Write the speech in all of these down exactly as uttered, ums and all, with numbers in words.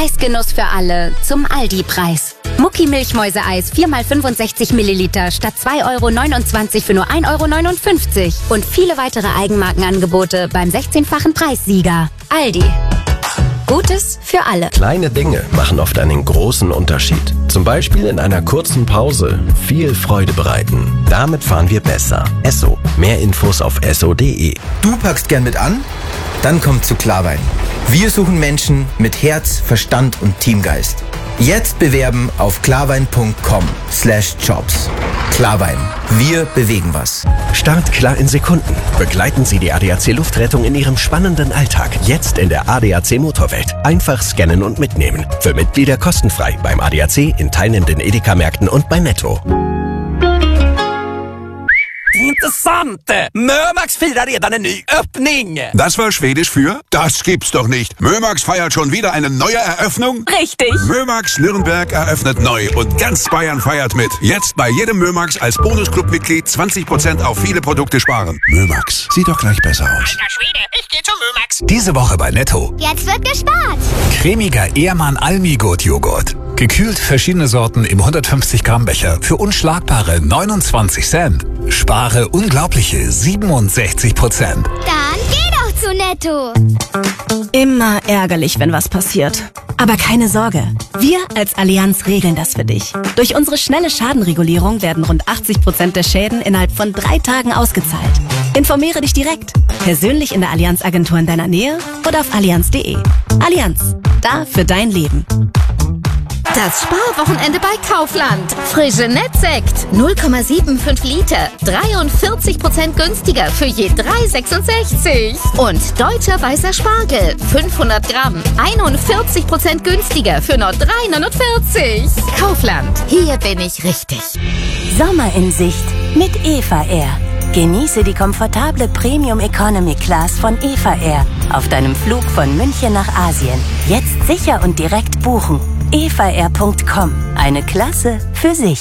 Preisgenuss für alle zum Aldi-Preis. Mucki Milchmäuseeis vier mal fünfundsechzig Milliliter statt zwei Euro neunundzwanzig für nur ein Euro neunundfünfzig. Und viele weitere Eigenmarkenangebote beim sechzehnfachen Preissieger. Aldi. Gutes für alle. Kleine Dinge machen oft einen großen Unterschied. Zum Beispiel in einer kurzen Pause viel Freude bereiten. Damit fahren wir besser. Esso. Mehr Infos auf esso punkt de. Du packst gern mit an? Dann komm zu Klarwein. Wir suchen Menschen mit Herz, Verstand und Teamgeist. Jetzt bewerben auf klarwein punkt com slash jobs. Klarwein. Wir bewegen was. Start klar in Sekunden. Begleiten Sie die A D A C Luftrettung in Ihrem spannenden Alltag. Jetzt in der A D A C Motorwelt. Einfach scannen und mitnehmen. Für Mitglieder kostenfrei beim A D A C, in teilnehmenden Edeka-Märkten und bei Netto. Intressante! Mömax firar redan en ny öppning! Das war Schwedisch für? Das gibt's doch nicht. Mömax feiert schon wieder eine neue Eröffnung? Richtig! Mömax Nürnberg eröffnet neu und ganz Bayern feiert mit. Jetzt bei jedem Mömax als Bonusclub-Mitglied zwanzig Prozent auf viele Produkte sparen. Mömax, sieht doch gleich besser aus. Alter Schwede, ich geh zum Mömax! Diese Woche bei Netto. Jetzt wird gespart! Cremiger Ehrmann Almigut Joghurt. Gekühlt verschiedene Sorten im hundertfünfzig Gramm Becher für unschlagbare neunundzwanzig Cent. Spare unglaubliche siebenundsechzig Prozent. Dann geh doch zu Netto! Immer ärgerlich, wenn was passiert. Aber keine Sorge, wir als Allianz regeln das für dich. Durch unsere schnelle Schadenregulierung werden rund achtzig Prozent der Schäden innerhalb von drei Tagen ausgezahlt. Informiere dich direkt, persönlich in der Allianz-Agentur in deiner Nähe oder auf allianz punkt de. Allianz, da für dein Leben. Das Sparwochenende bei Kaufland. Frische Nettsekt, null Komma fünfundsiebzig Liter, dreiundvierzig Prozent günstiger für je drei Euro sechsundsechzig. Und deutscher weißer Spargel, fünfhundert Gramm, einundvierzig Prozent günstiger für nur drei Euro neunundvierzig. Kaufland, hier bin ich richtig. Sommer in Sicht mit Eva Air. Genieße die komfortable Premium Economy Class von Eva Air auf deinem Flug von München nach Asien. Jetzt sicher und direkt buchen. eva air punkt com. Eine Klasse für sich.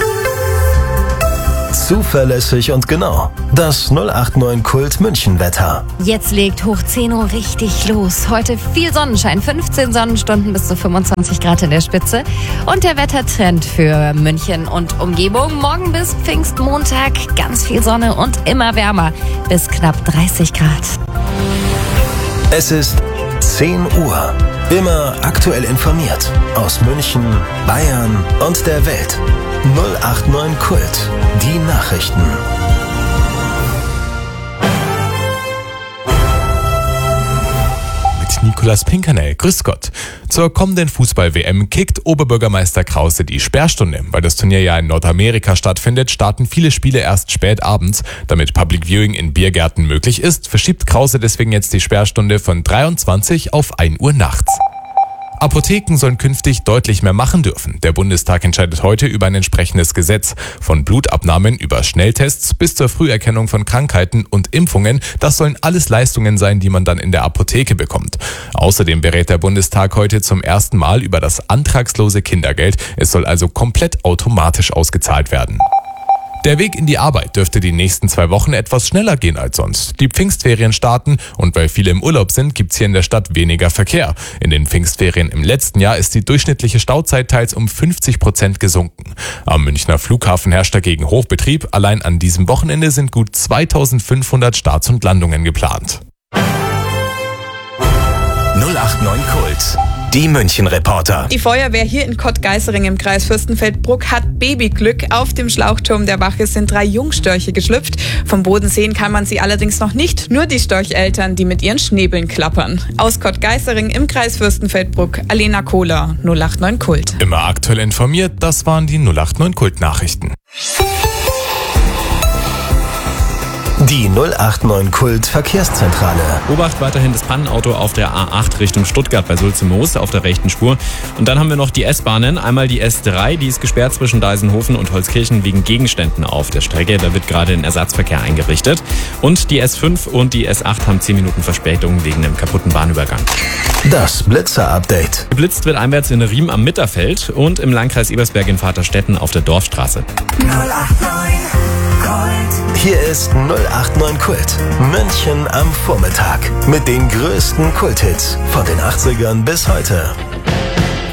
Zuverlässig und genau. Das null acht neun Kult München Wetter. Jetzt legt hoch zehn Uhr richtig los. Heute viel Sonnenschein, fünfzehn Sonnenstunden bis zu fünfundzwanzig Grad in der Spitze. Und der Wettertrend für München und Umgebung. Morgen bis Pfingstmontag ganz viel Sonne und immer wärmer bis knapp dreißig Grad. Es ist zehn Uhr. Immer aktuell informiert. Aus München, Bayern und der Welt. null acht neun Kult. Die Nachrichten. Mit Nicolas Pinkernell. Grüß Gott. Zur kommenden Fußball-W M kickt Oberbürgermeister Krause die Sperrstunde. Weil das Turnier ja in Nordamerika stattfindet, starten viele Spiele erst spät abends. Damit Public Viewing in Biergärten möglich ist, verschiebt Krause deswegen jetzt die Sperrstunde von dreiundzwanzig auf ein Uhr nachts. Apotheken sollen künftig deutlich mehr machen dürfen. Der Bundestag entscheidet heute über ein entsprechendes Gesetz. Von Blutabnahmen über Schnelltests bis zur Früherkennung von Krankheiten und Impfungen. Das sollen alles Leistungen sein, die man dann in der Apotheke bekommt. Außerdem berät der Bundestag heute zum ersten Mal über das antragslose Kindergeld. Es soll also komplett automatisch ausgezahlt werden. Der Weg in die Arbeit dürfte die nächsten zwei Wochen etwas schneller gehen als sonst. Die Pfingstferien starten und weil viele im Urlaub sind, gibt's hier in der Stadt weniger Verkehr. In den Pfingstferien im letzten Jahr ist die durchschnittliche Stauzeit teils um fünfzig Prozent gesunken. Am Münchner Flughafen herrscht dagegen Hochbetrieb. Allein an diesem Wochenende sind gut zweitausendfünfhundert Starts und Landungen geplant. null acht neun Kult. Die München-Reporter. Die Feuerwehr hier in Kottgeisering im Kreis Fürstenfeldbruck hat Babyglück. Auf dem Schlauchturm der Wache sind drei Jungstörche geschlüpft. Vom Boden sehen kann man sie allerdings noch nicht, nur die Störcheltern, die mit ihren Schnäbeln klappern. Aus Kottgeisering im Kreis Fürstenfeldbruck, Alena Kohler, null acht neun Kult. Immer aktuell informiert, das waren die null acht neun Kult-Nachrichten. Die null acht neun Kult Verkehrszentrale. Obacht weiterhin das Pannenauto auf der A acht Richtung Stuttgart bei Sulze-Moos auf der rechten Spur. Und dann haben wir noch die S-Bahnen. Einmal die S drei, die ist gesperrt zwischen Deisenhofen und Holzkirchen wegen Gegenständen auf der Strecke. Da wird gerade ein Ersatzverkehr eingerichtet. Und die S fünf und die S acht haben zehn Minuten Verspätung wegen einem kaputten Bahnübergang. Das Blitzer-Update. Geblitzt wird einwärts in Riem am Mitterfeld und im Landkreis Ebersberg in Vaterstetten auf der Dorfstraße. null acht neun Kult. Hier ist null acht neun Kult. München am Vormittag. Mit den größten Kulthits von den achtzigern bis heute.